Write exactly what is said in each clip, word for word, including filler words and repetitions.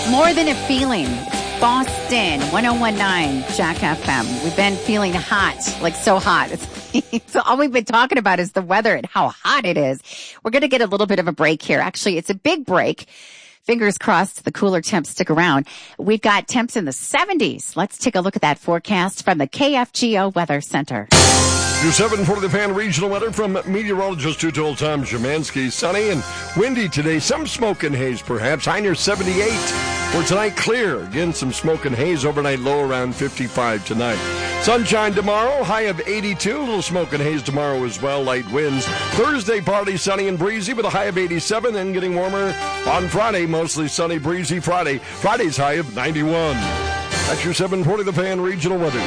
More than a feeling. Boston, one oh one point nine, Jack F M. We've been feeling hot, like so hot. It's, so all we've been talking about is the weather and how hot it is. We're going to get a little bit of a break here. Actually, it's a big break. Fingers crossed the cooler temps stick around. We've got temps in the seventies. Let's take a look at that forecast from the K F G O Weather Center. Your seven forty The Fan regional weather from meteorologist who told Tom Szymanski. Sunny and windy today. Some smoke and haze perhaps. High near seventy-eight. For tonight, clear. Again, some smoke and haze. Overnight low around fifty-five tonight. Sunshine tomorrow. High of eighty-two. A little smoke and haze tomorrow as well. Light winds. Thursday, partly sunny and breezy with a high of eighty-seven. Then getting warmer on Friday. Mostly sunny, breezy Friday. Friday's high of ninety-one. That's your seven forty The Fan regional weather.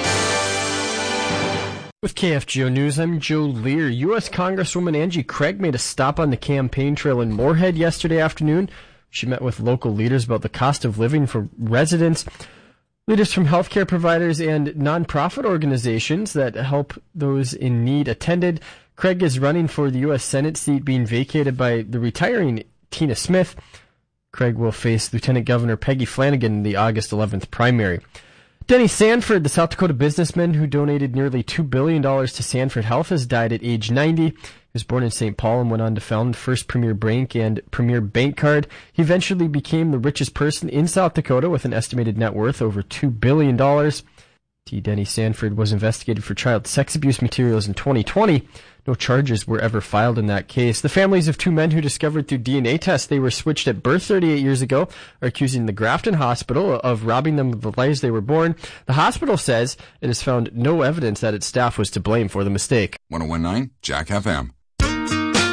With K F G O News, I'm Joe Lear. U S Congresswoman Angie Craig made a stop on the campaign trail in Moorhead yesterday afternoon. She met with local leaders about the cost of living for residents. Leaders from healthcare providers and nonprofit organizations that help those in need attended. Craig is running for the U S Senate seat being vacated by the retiring Tina Smith. Craig will face Lieutenant Governor Peggy Flanagan in the August eleventh primary. Denny Sanford, the South Dakota businessman who donated nearly two billion dollars to Sanford Health, has died at age ninety. He was born in Saint Paul and went on to found First Premier Bank and Premier Bank Card. He eventually became the richest person in South Dakota with an estimated net worth over two billion dollars. T. Denny Sanford was investigated for child sex abuse materials in twenty twenty. No charges were ever filed in that case. The families of two men who discovered through D N A tests they were switched at birth thirty-eight years ago are accusing the Grafton Hospital of robbing them of the lives they were born. The hospital says it has found no evidence that its staff was to blame for the mistake. one oh one point nine Jack F M.